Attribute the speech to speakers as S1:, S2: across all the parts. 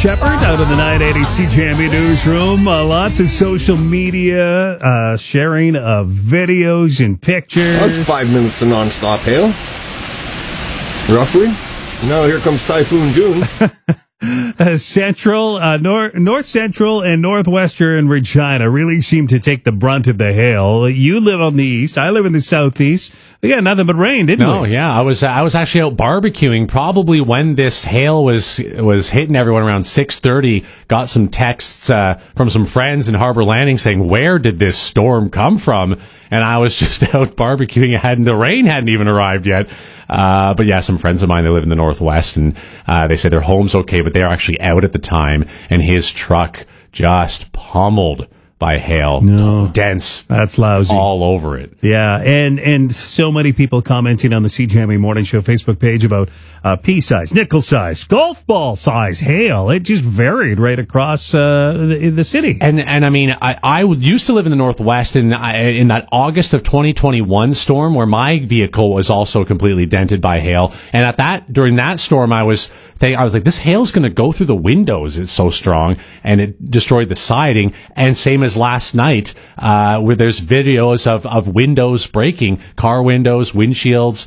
S1: Shepard out of the 980 CJME newsroom. Lots of social media sharing of videos and pictures.
S2: That's 5 minutes of nonstop hail, roughly. Now here comes Typhoon June.
S1: Central, North Central and Northwestern Regina really seem to take the brunt of the hail. You live on the east. I live in the southeast. We got nothing but rain, didn't we?
S3: No, yeah. I was actually out barbecuing probably when this hail was hitting everyone around 6:30. Got some texts from some friends in Harbor Landing saying, "Where did this storm come from?" And I was just out barbecuing. The rain hadn't even arrived yet. But yeah, some friends of mine, they live in the Northwest, and they say their home's okay, but they're actually out at the time, and his truck just pummeled by hail.
S1: No.
S3: Dense.
S1: That's lousy.
S3: All over it.
S1: Yeah, and so many people commenting on the CJME Morning Show Facebook page about pea size, nickel size, golf ball size hail. It just varied right across the city.
S3: And I mean, I used to live in the Northwest in that August of 2021 storm where my vehicle was also completely dented by hail. And during that storm, I was like, this hail's going to go through the windows. It's so strong, and it destroyed the siding. And same as last night, where there's videos of windows breaking, car windows, windshields,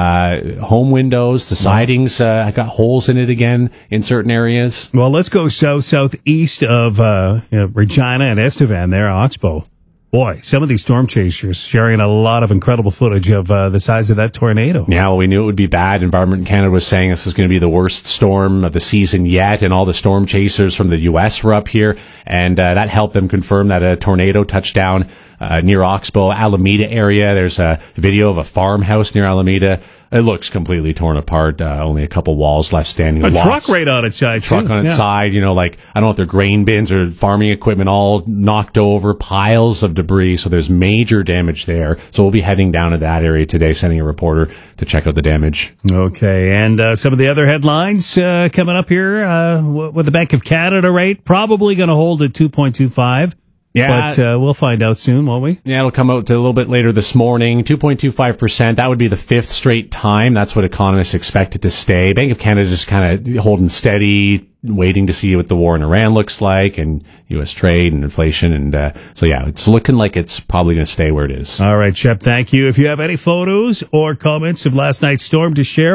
S3: home windows, the sidings got holes in it again in certain areas.
S1: Well, let's go southeast of Regina and Estevan there, Oxbow. Boy, some of these storm chasers sharing a lot of incredible footage of the size of that tornado.
S3: Yeah, well, we knew it would be bad. Environment Canada was saying this was going to be the worst storm of the season yet, and all the storm chasers from the U.S. were up here, and that helped them confirm that a tornado touched down near Oxbow, Alameda area. There's a video of a farmhouse near Alameda. It looks completely torn apart. Only a couple walls left standing.
S1: A truck right on its side.
S3: Truck on its side. Like, I don't know if they're grain bins or farming equipment all knocked over, piles of debris. So there's major damage there. So we'll be heading down to that area today, sending a reporter to check out the damage.
S1: Okay. And some of the other headlines coming up here with the Bank of Canada rate probably going to hold at 2.25.
S3: Yeah.
S1: But we'll find out soon, won't we?
S3: Yeah, it'll come out a little bit later this morning. 2.25%. That would be the fifth straight time. That's what economists expect it to stay. Bank of Canada just kind of holding steady, waiting to see what the war in Iran looks like and U.S. trade and inflation. And so, yeah, it's looking like it's probably going to stay where it is.
S1: All right, Shep, thank you. If you have any photos or comments of last night's storm to share,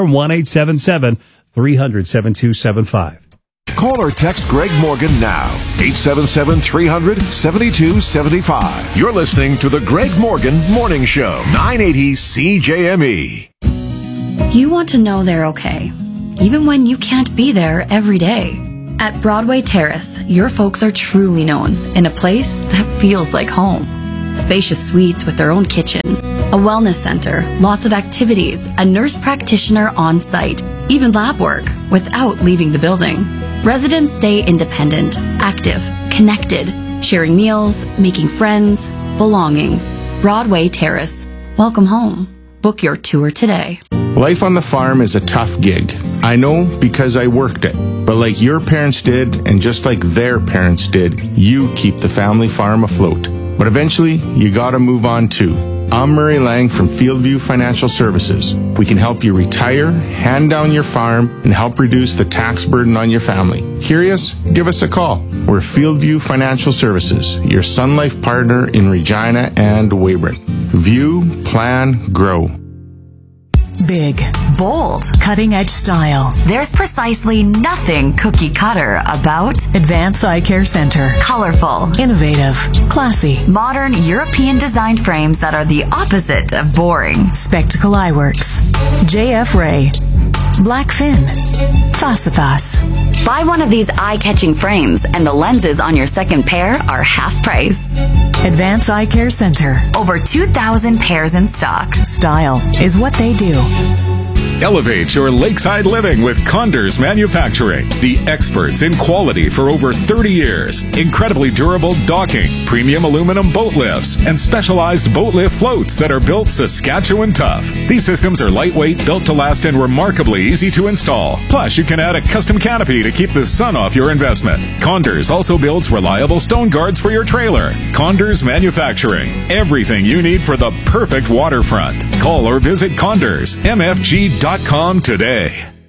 S1: 1-877-300-7275.
S4: Call or text Greg Morgan now. 877-300-7275. You're listening to the Greg Morgan Morning Show. 980 CJME.
S5: You want to know they're okay, even when you can't be there every day. At Broadway Terrace, your folks are truly known in a place that feels like home. Spacious suites with their own kitchen, a wellness center, lots of activities, a nurse practitioner on site, even lab work without leaving the building. Residents stay independent, active, connected, sharing meals, making friends, belonging. Broadway Terrace. Welcome home. Book your tour today.
S6: Life on the farm is a tough gig. I know because I worked it. But like your parents did, and just like their parents did, you keep the family farm afloat. But eventually, you gotta move on too. I'm Murray Lang from Fieldview Financial Services. We can help you retire, hand down your farm, and help reduce the tax burden on your family. Curious? Give us a call. We're Fieldview Financial Services, your Sun Life partner in Regina and Weyburn. View, plan, grow.
S7: Big, bold, cutting-edge style.
S8: There's precisely nothing cookie cutter about
S7: Advance Eye Care Center.
S8: Colorful,
S7: Innovative, classy,
S8: modern European designed frames that are the opposite of boring.
S7: Spectacle Eyeworks, JF Ray, Blackfin, Facipas.
S8: Buy one of these eye-catching frames and the lenses on your second pair are half price.
S7: Advance Eye Care Center.
S8: Over 2,000 pairs in stock.
S7: Style is what they do.
S9: Elevate your lakeside living with Condors Manufacturing, the experts in quality for over 30 years. Incredibly durable docking, premium aluminum boat lifts, and specialized boat lift floats that are built Saskatchewan tough. These systems are lightweight, built to last, and remarkably easy to install. Plus, you can add a custom canopy to keep the sun off your investment. Condors also builds reliable stone guards for your trailer. Condors Manufacturing, everything you need for the perfect waterfront. Call or visit CondorsMFG.com today.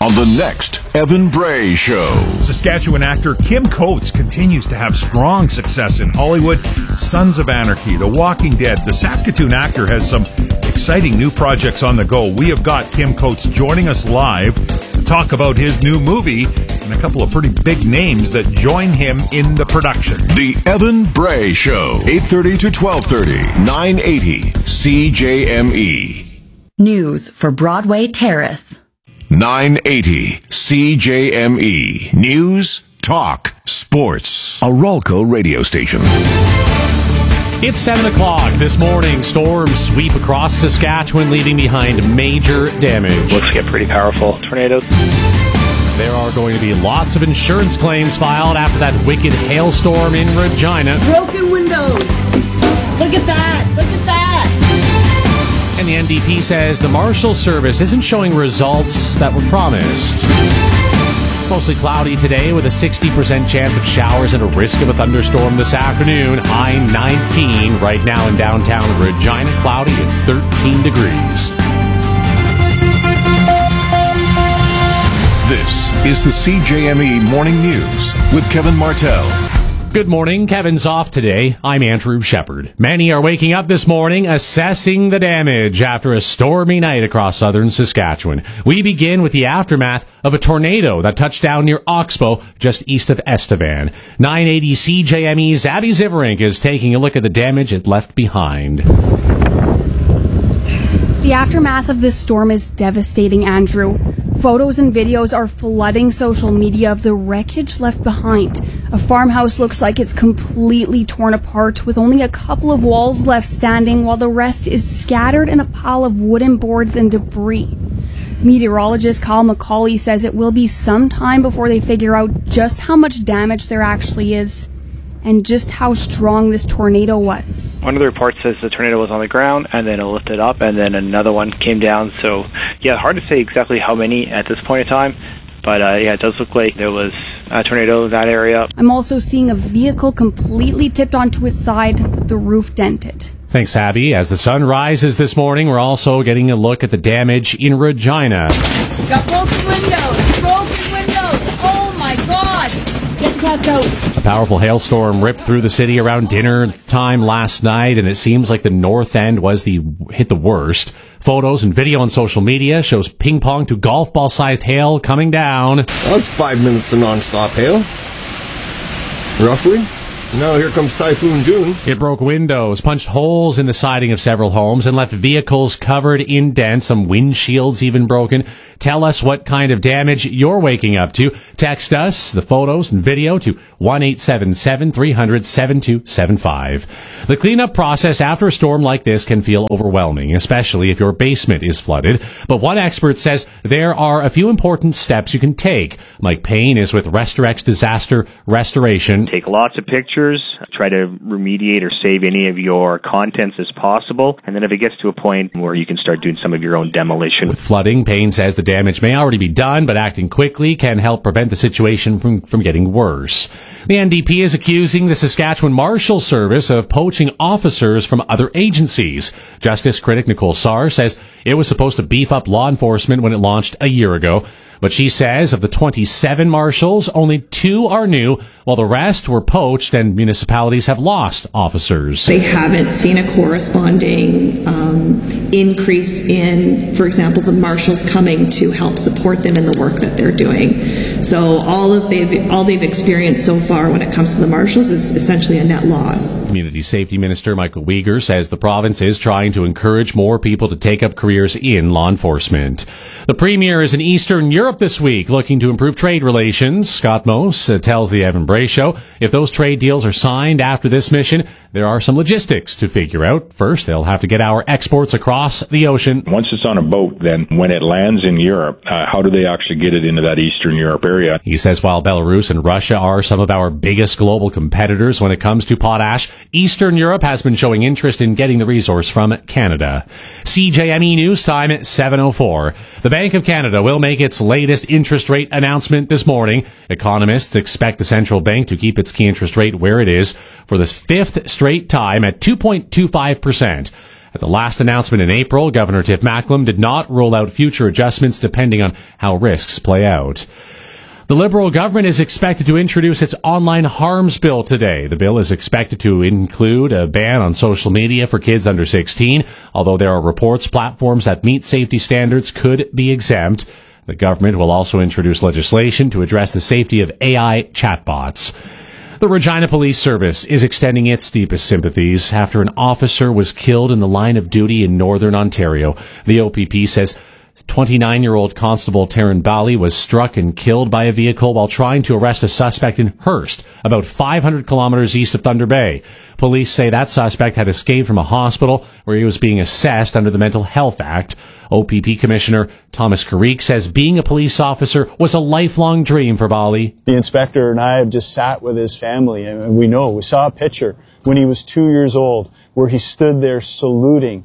S4: on the next Evan Bray Show.
S10: Saskatchewan actor Kim Coates continues to have strong success in Hollywood. Sons of Anarchy, The Walking Dead. The Saskatoon actor has some exciting new projects on the go. We have got Kim Coates joining us live to talk about his new movie and a couple of pretty big names that join him in the production.
S4: The Evan Bray Show, 8:30 to 12:30, 980 CJME.
S5: News for Broadway Terrace.
S4: 980 CJME. News, talk, sports. A Ralco radio station.
S3: It's 7 o'clock this morning. Storms sweep across Saskatchewan, leaving behind major damage.
S11: Looks to get pretty powerful tornadoes.
S3: There are going to be lots of insurance claims filed after that wicked hailstorm in Regina.
S12: Broken windows. Look at that. Look at that.
S3: And the NDP says the Marshal Service isn't showing results that were promised. Mostly cloudy today with a 60% chance of showers and a risk of a thunderstorm this afternoon. High 19 right now in downtown Regina. Cloudy, it's 13 degrees.
S4: This is the CJME Morning News with Kevin Martell.
S3: Good morning. Kevin's off today. I'm Andrew Shepard. Many are waking up this morning assessing the damage after a stormy night across southern Saskatchewan. We begin with the aftermath of a tornado that touched down near Oxbow, just east of Estevan. 980 CJME's Abby Ziverink is taking a look at the damage it left behind.
S13: The aftermath of this storm is devastating, Andrew. Photos and videos are flooding social media of the wreckage left behind. A farmhouse looks like it's completely torn apart, with only a couple of walls left standing, while the rest is scattered in a pile of wooden boards and debris. Meteorologist Kyle McCauley says it will be some time before they figure out just how much damage there actually is, and just how strong this tornado was.
S11: One of the reports says the tornado was on the ground, and then it lifted up, and then another one came down. So, yeah, hard to say exactly how many at this point in time, but yeah, it does look like there was a tornado in that area.
S13: I'm also seeing a vehicle completely tipped onto its side, with the roof dented.
S3: Thanks, Abby. As the sun rises this morning, we're also getting a look at the damage in Regina.
S12: Got broken windows. Broken windows. Oh, my God. Get the cats out.
S3: A powerful hailstorm ripped through the city around dinner time last night, and it seems like the north end hit the worst. Photos and video on social media shows ping pong to golf ball sized hail coming down.
S2: That's 5 minutes of non-stop hail, roughly. Now here comes Typhoon June.
S3: It broke windows, punched holes in the siding of several homes, and left vehicles covered in dents, some windshields even broken. Tell us what kind of damage you're waking up to. Text us the photos and video to 1-877-300-7275. The cleanup process after a storm like this can feel overwhelming, especially if your basement is flooded. But one expert says there are a few important steps you can take. Mike Payne is with Restorex Disaster Restoration.
S14: Take lots of pictures. Try to remediate or save any of your contents as possible. And then if it gets to a point where you can start doing some of your own demolition.
S3: With flooding, Payne says the damage may already be done, but acting quickly can help prevent the situation from getting worse. The NDP is accusing the Saskatchewan Marshal Service of poaching officers from other agencies. Justice critic Nicole Sarr says it was supposed to beef up law enforcement when it launched a year ago. But she says of the 27 marshals, only 2 are new, while the rest were poached and municipalities have lost officers.
S15: They haven't seen a corresponding increase in, for example, the marshals coming to help support them in the work that they're doing. So all they've experienced so far when it comes to the marshals is essentially a net loss.
S3: Community Safety Minister Michael Uyghur says the province is trying to encourage more people to take up careers in law enforcement. The Premier is in Eastern Europe this week, looking to improve trade relations. Scott Mose tells the Evan Bray Show if those trade deals are signed after this mission, there are some logistics to figure out. First, they'll have to get our exports across the ocean.
S16: Once it's on a boat, then when it lands in Europe, how do they actually get it into that Eastern Europe area?
S3: He says while Belarus and Russia are some of our biggest global competitors when it comes to potash, Eastern Europe has been showing interest in getting the resource from Canada. CJME News Time at 7:04. The Bank of Canada will make its latest interest rate announcement this morning. Economists expect the central bank to keep its key interest rate where it is for the 5th straight time at 2.25%. At the last announcement in April, Governor Tiff Macklem did not rule out future adjustments depending on how risks play out. The Liberal government is expected to introduce its online harms bill today. The bill is expected to include a ban on social media for kids under 16, although there are reports platforms that meet safety standards could be exempt. The government will also introduce legislation to address the safety of AI chatbots. The Regina Police Service is extending its deepest sympathies after an officer was killed in the line of duty in Northern Ontario. The OPP says 29-year-old Constable Taryn Bally was struck and killed by a vehicle while trying to arrest a suspect in Hearst, about 500 kilometers east of Thunder Bay. Police say that suspect had escaped from a hospital where he was being assessed under the Mental Health Act. OPP Commissioner Thomas Carrique says being a police officer was a lifelong dream for Bally.
S17: The inspector and I have just sat with his family, and we saw a picture when he was 2 years old where he stood there saluting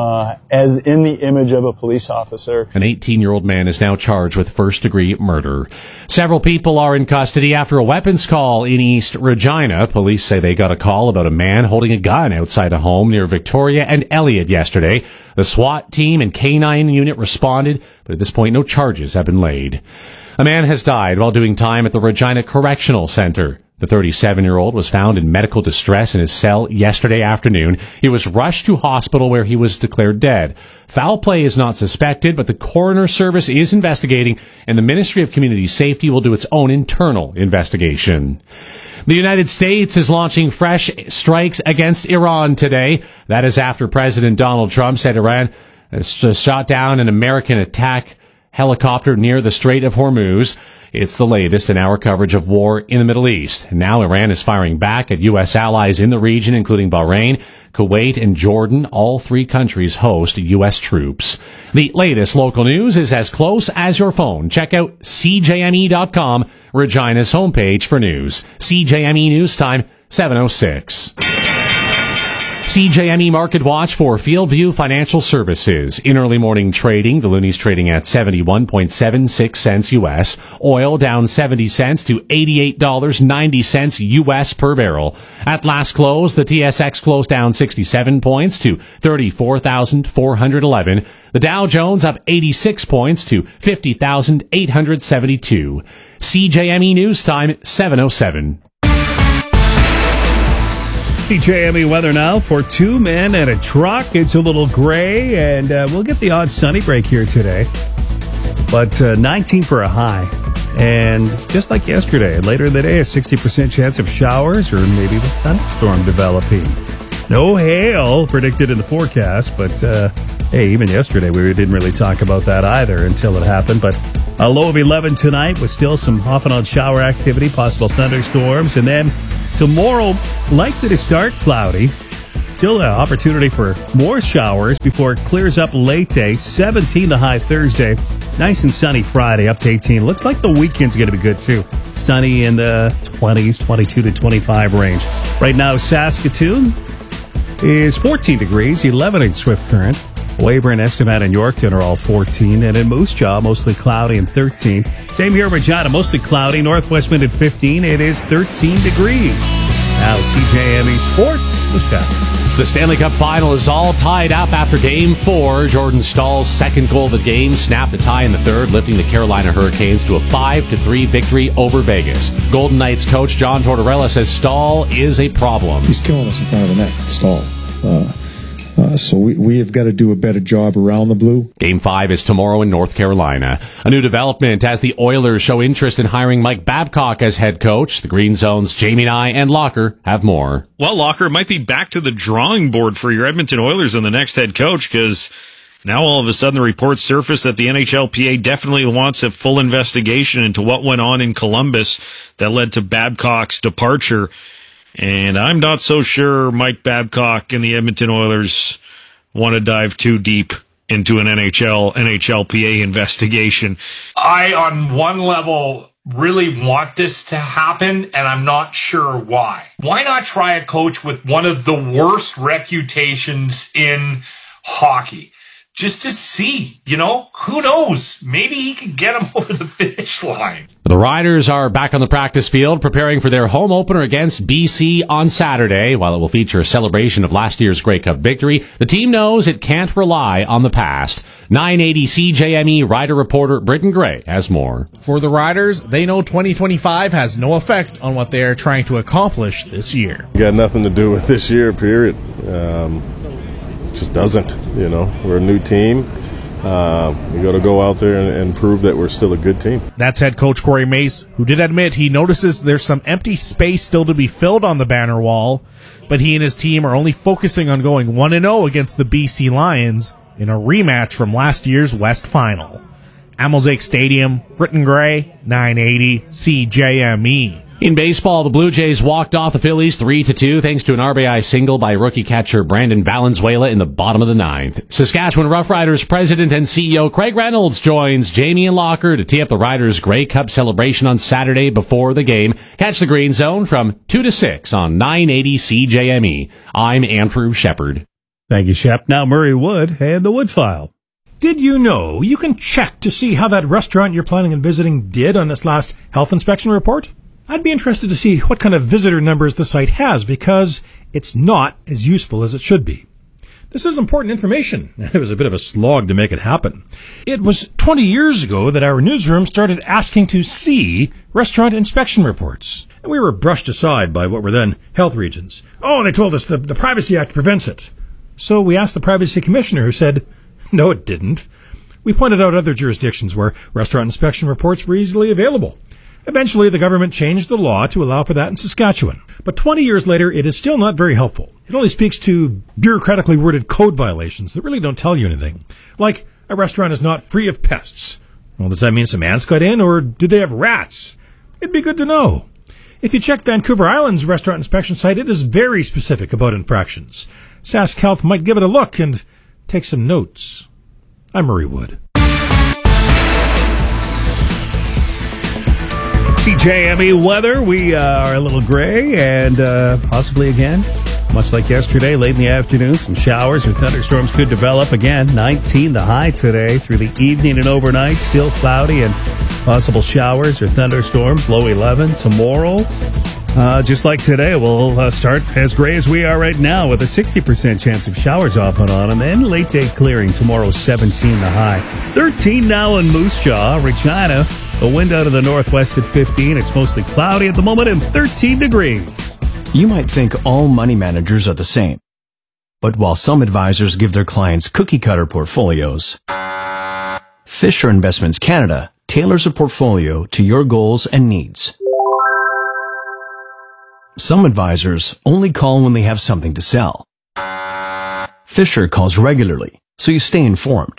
S17: as in the image of a police officer.
S3: An 18-year-old man is now charged with first-degree murder. Several people are in custody after a weapons call in East Regina. Police say they got a call about a man holding a gun outside a home near Victoria and Elliott yesterday. The SWAT team and K-9 unit responded, but at this point, no charges have been laid. A man has died while doing time at the Regina Correctional Center. The 37-year-old was found in medical distress in his cell yesterday afternoon. He was rushed to hospital where he was declared dead. Foul play is not suspected, but the coroner service is investigating, and the Ministry of Community Safety will do its own internal investigation. The United States is launching fresh strikes against Iran today. That is after President Donald Trump said Iran has shot down an American attack helicopter near the Strait of Hormuz. It's the latest in our coverage of war in the Middle East. Now Iran is firing back at U.S. allies in the region, including Bahrain, Kuwait, and Jordan. All three countries host U.S. troops. The latest local news is as close as your phone. Check out CJME.com, Regina's homepage for news. CJME News Time, 7:06. CJME Market Watch for Fieldview Financial Services. In early morning trading, the Looney's trading at 71.76 cents U.S. Oil down 70 cents to $88.90 U.S. per barrel. At last close, the TSX closed down 67 points to 34,411. The Dow Jones up 86 points to 50,872. CJME News Time, 7:07.
S1: CJME weather now for two men and a truck. It's a little gray, and we'll get the odd sunny break here today. But 19 for a high. And just like yesterday, later in the day, a 60% chance of showers or maybe the thunderstorm developing. No hail predicted in the forecast, but hey, even yesterday we didn't really talk about that either until it happened. But a low of 11 tonight with still some off and on shower activity, possible thunderstorms, and then tomorrow, likely to start cloudy. Still an opportunity for more showers before it clears up late day. 17 the high Thursday. Nice and sunny Friday, up to 18. Looks like the weekend's going to be good, too. Sunny in the 20s, 22 to 25 range. Right now, Saskatoon is 14 degrees, 11 in Swift Current. Weyburn, Estevan, and Yorkton are all 14. And in Moose Jaw, mostly cloudy and 13. Same here in Regina, mostly cloudy. Northwest wind at 15. It is 13 degrees. Now CJME Sports, Moose Jaw.
S3: The Stanley Cup Final is all tied up after Game 4. Jordan Stahl's second goal of the game snapped the tie in the third, lifting the Carolina Hurricanes to a 5-3 victory over Vegas. Golden Knights coach John Tortorella says Stahl is a problem.
S18: He's killing us in front of the net, Stahl. So we have got to do a better job around the blue.
S3: Game 5 is tomorrow in North Carolina. A new development as the Oilers show interest in hiring Mike Babcock as head coach. The Green Zone's Jamie Nye and Locker have more.
S19: Well, Locker might be back to the drawing board for your Edmonton Oilers and the next head coach, because now all of a sudden the reports surface that the NHLPA definitely wants a full investigation into what went on in Columbus that led to Babcock's departure. And I'm not so sure Mike Babcock and the Edmonton Oilers want to dive too deep into an NHLPA investigation.
S20: I, on one level, really want this to happen, and I'm not sure why. Why not try a coach with one of the worst reputations in hockey? just to see, who knows? Maybe he can get him over the finish line.
S3: The Riders are back on the practice field preparing for their home opener against BC on Saturday. While it will feature a celebration of last year's Grey Cup victory, the team knows it can't rely on the past. 980 CJME Rider reporter Britton Gray has more.
S21: For the Riders, they know 2025 has no effect on what they are trying to accomplish this year.
S22: Got nothing to do with this year, period. Just doesn't, We're a new team. We got to go out there and prove that we're still a good team.
S21: That's head coach Corey Mace, who did admit he notices there's some empty space still to be filled on the banner wall, but he and his team are only focusing on going 1-0 against the BC Lions in a rematch from last year's West Final. At Mosaic Stadium, Britton Gray, 980 CJME.
S3: In baseball, the Blue Jays walked off the Phillies 3-2 thanks to an RBI single by rookie catcher Brandon Valenzuela in the bottom of the ninth. Saskatchewan Roughriders president and CEO Craig Reynolds joins Jamie and Locker to tee up the Riders' Grey Cup celebration on Saturday before the game. Catch the Green Zone from 2 to 6 on 980 CJME. I'm Andrew Shepard.
S1: Thank you, Shep. Now Murray Wood and the Wood File.
S23: Did you know you can check to see how that restaurant you're planning on visiting did on its last health inspection report? I'd be interested to see what kind of visitor numbers the site has, because it's not as useful as it should be. This is important information, and it was a bit of a slog to make it happen. It was 20 years ago that our newsroom started asking to see restaurant inspection reports, and we were brushed aside by what were then health regions. Oh, they told us the Privacy Act prevents it. So we asked the Privacy Commissioner, who said, no, it didn't. We pointed out other jurisdictions where restaurant inspection reports were easily available. Eventually, the government changed the law to allow for that in Saskatchewan. But 20 years later, it is still not very helpful. It only speaks to bureaucratically worded code violations that really don't tell you anything. Like, a restaurant is not free of pests. Well, does that mean some ants got in, or did they have rats? It'd be good to know. If you check Vancouver Island's restaurant inspection site, it is very specific about infractions. Sask Health might give it a look and take some notes. I'm Murray Wood.
S1: CJME weather, we are a little gray and possibly again, much like yesterday, late in the afternoon, some showers or thunderstorms could develop again. 19 the high today through the evening and overnight, still cloudy and possible showers or thunderstorms, low 11. Tomorrow, just like today, we'll start as gray as we are right now with a 60% chance of showers off and on, and then late day clearing. Tomorrow, 17 the high. 13 now in Moose Jaw, Regina. A wind out of the northwest at 15. It's mostly cloudy at the moment and 13 degrees.
S24: You might think all money managers are the same. But while some advisors give their clients cookie-cutter portfolios, Fisher Investments Canada tailors a portfolio to your goals and needs. Some advisors only call when they have something to sell. Fisher calls regularly, so you stay informed.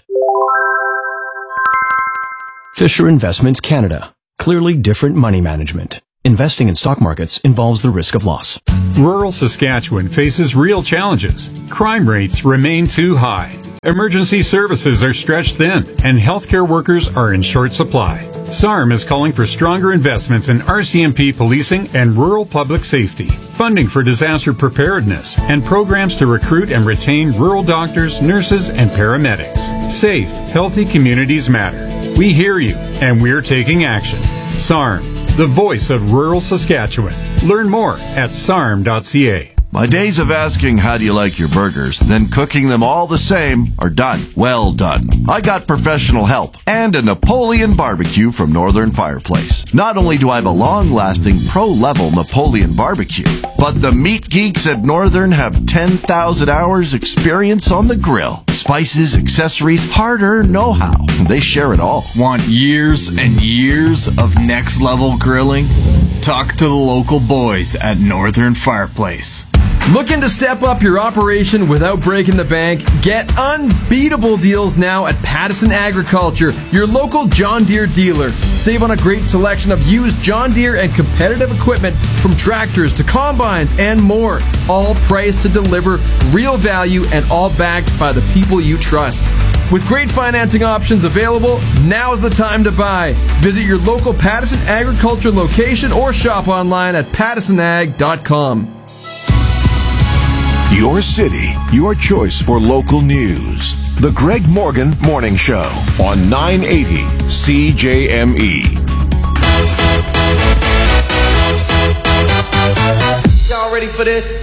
S24: Fisher Investments Canada. Clearly different money management. Investing in stock markets involves the risk of loss.
S25: Rural Saskatchewan faces real challenges. Crime rates remain too high. Emergency services are stretched thin, and healthcare workers are in short supply. SARM is calling for stronger investments in RCMP policing and rural public safety, funding for disaster preparedness, and programs to recruit and retain rural doctors, nurses, and paramedics. Safe, healthy communities matter. We hear you, and we're taking action. SARM, the voice of rural Saskatchewan. Learn more at sarm.ca.
S26: My days of asking how do you like your burgers, then cooking them all the same are done. Well done. I got professional help and a Napoleon barbecue from Northern Fireplace. Not only do I have a long-lasting pro-level Napoleon barbecue, but the meat geeks at Northern have 10,000 hours experience on the grill. Spices, accessories, hard-earned know-how. They share it all.
S27: Want years and years of next-level grilling? Talk to the local boys at Northern Fireplace.
S28: Looking to step up your operation without breaking the bank? Get unbeatable deals now at Pattison Agriculture, your local John Deere dealer. Save on a great selection of used John Deere and competitive equipment, from tractors to combines and more. All priced to deliver real value and all backed by the people you trust. With great financing options available, now's the time to buy. Visit your local Pattison Agriculture location or shop online at pattisonag.com.
S4: Your city, your choice for local news. The Greg Morgan Morning Show on 980 CJME.
S5: Y'all ready for this?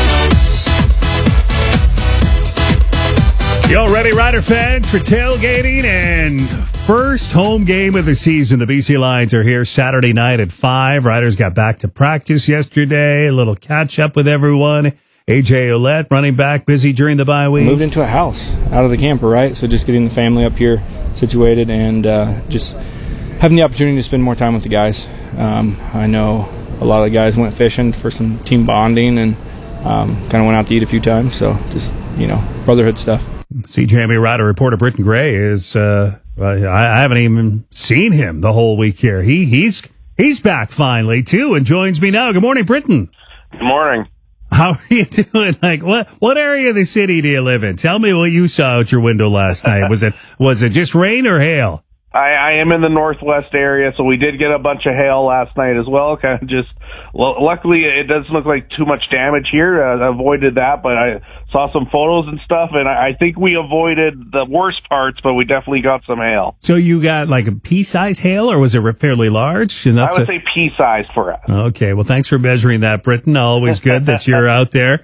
S1: Y'all ready, Rider fans, for tailgating and first home game of the season? The BC Lions are here Saturday night at 5. Riders got back to practice yesterday, a little catch up with everyone. AJ Ouellette, running back, busy during the bye week.
S6: Moved into a house out of the camper, right? So just getting the family up here situated and just having the opportunity to spend more time with the guys. I know a lot of the guys went fishing for some team bonding and kind of went out to eat a few times. So just, brotherhood stuff.
S1: CJME Rider reporter Britton Gray is, I haven't even seen him the whole week here. He's back finally, too, and joins me now. Good morning, Britton.
S7: Good morning.
S1: How are you doing? Like, what area of the city do you live in? Tell me what you saw out your window last night. Was it just rain or hail?
S7: I am in the northwest area, so we did get a bunch of hail last night as well. Kind of just, luckily it doesn't look like too much damage here. I avoided that, but I saw some photos and stuff, and I think we avoided the worst parts, but we definitely got some hail.
S1: So you got like a pea-size hail, or was it fairly large?
S7: I would say pea-size for us.
S1: Okay, well, thanks for measuring that, Britton. Always good that you're out there.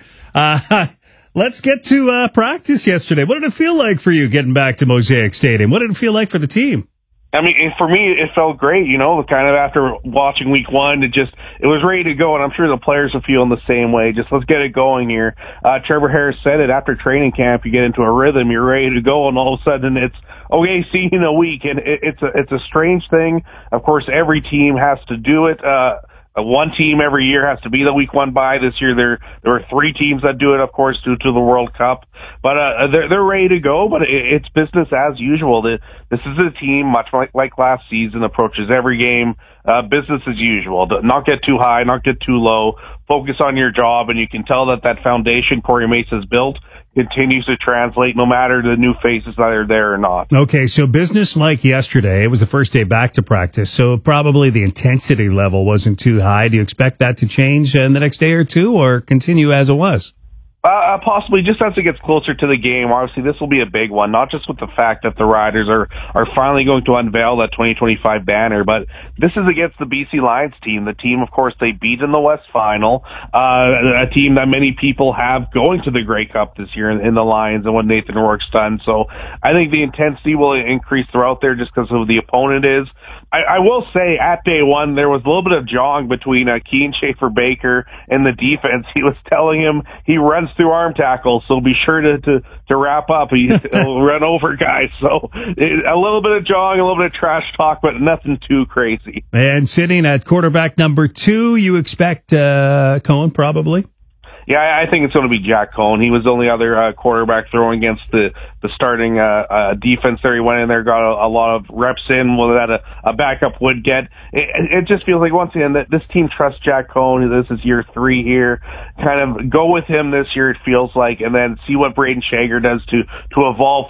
S1: Let's get to practice yesterday. What did it feel like for you getting back to Mosaic Stadium? What did it feel like for the team?
S7: I mean, for me, it felt great, kind of after watching week one, it was ready to go, and I'm sure the players are feeling the same way. Just let's get it going here. Trevor Harris said it, after training camp, you get into a rhythm, you're ready to go, and all of a sudden it's, okay, see you in a week, and it's a strange thing. Of course, every team has to do it. One team every year has to be the week one bye. This year there were 3 teams that do it, of course, due to the World Cup. But they're ready to go, but it's business as usual. This is a team, much like last season, approaches every game business as usual. Not get too high, not get too low. Focus on your job, and you can tell that foundation Corey Mace has built continues to translate no matter the new faces that are there or not.
S1: Okay, so business like yesterday, it was the first day back to practice, so probably the intensity level wasn't too high. Do you expect that to change in the next day or two, or continue as it was?
S7: Possibly, just as it gets closer to the game. Obviously, this will be a big one, not just with the fact that the Riders are finally going to unveil that 2025 banner, but this is against the BC Lions team. The team, of course, they beat in the West Final, a team that many people have going to the Grey Cup this year in the Lions and what Nathan Rourke's done. So I think the intensity will increase throughout there just because of who the opponent is. I will say at day one, there was a little bit of jawing between Keane Schaefer-Baker and the defense. He was telling him he runs through arm tackles, so be sure to wrap up. He'll run over guys. So a little bit of jawing, a little bit of trash talk, but nothing too crazy.
S1: And sitting at quarterback number 2, you expect Cohen probably?
S7: Yeah, I think it's going to be Jack Cohen. He was the only other quarterback throwing against the starting defense there. He went in there, got a lot of reps in, that a backup would get. It just feels like, once again, that this team trusts Jack Cohen. This is year 3 here. Kind of go with him this year, it feels like, and then see what Braden Shager does to evolve